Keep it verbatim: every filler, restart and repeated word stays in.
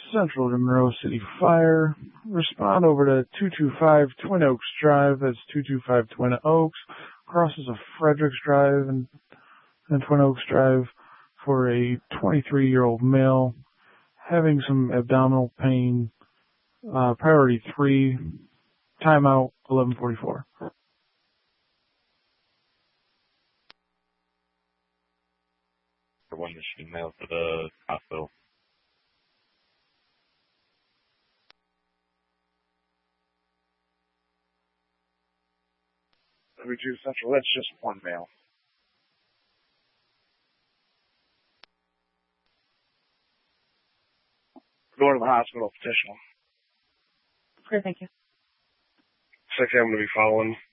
Central to Monroe City Fire. Respond over to two two five Twin Oaks Drive. That's two two five Twin Oaks. Crosses of Fredericks Drive and, and Twin Oaks Drive for a twenty-three-year-old male having some abdominal pain. Uh, priority three. Timeout eleven forty-four. One machine mail for the hospital. W two Central, that's just one mail. Going to the hospital, petition. Okay, thank you. Six, I'm going to be following.